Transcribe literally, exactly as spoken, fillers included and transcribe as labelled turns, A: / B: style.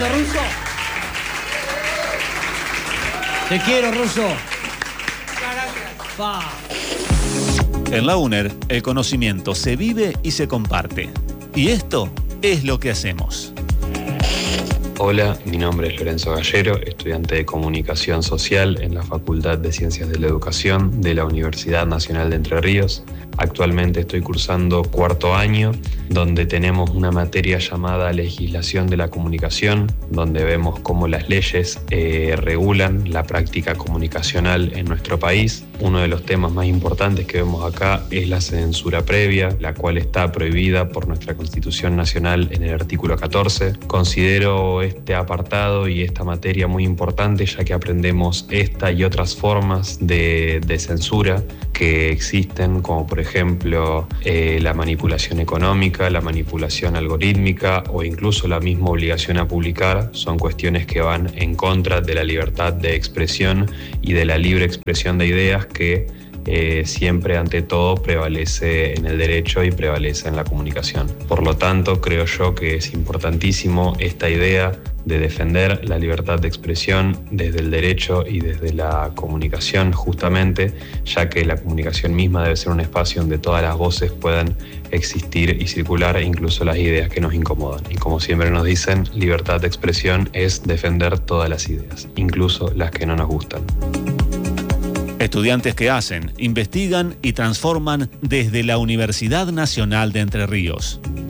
A: lindo, Russo. Te quiero, Russo. Pa.
B: En la UNER, el conocimiento se vive y se comparte. Y esto es lo que hacemos.
C: Hola, mi nombre es Lorenzo Gallero, estudiante de Comunicación Social en la Facultad de Ciencias de la Educación de la Universidad Nacional de Entre Ríos. Actualmente estoy cursando cuarto año, donde tenemos una materia llamada Legislación de la Comunicación, donde vemos cómo las leyes eh, regulan la práctica comunicacional en nuestro país. Uno de los temas más importantes que vemos acá es la censura previa, la cual está prohibida por nuestra Constitución Nacional en el artículo catorce. Considero este apartado y esta materia muy importante, ya que aprendemos esta y otras formas de, de censura que existen, como por ejemplo eh, la manipulación económica, la manipulación algorítmica o incluso la misma obligación a publicar. Son cuestiones que van en contra de la libertad de expresión y de la libre expresión de ideas que eh, siempre ante todo prevalece en el derecho y prevalece en la comunicación. Por lo tanto, creo yo que es importantísimo esta idea de defender la libertad de expresión desde el derecho y desde la comunicación, justamente, ya que la comunicación misma debe ser un espacio donde todas las voces puedan existir y circular, incluso las ideas que nos incomodan. Y como siempre nos dicen, libertad de expresión es defender todas las ideas, incluso las que no nos gustan.
B: Estudiantes que hacen, investigan y transforman desde la Universidad Nacional de Entre Ríos.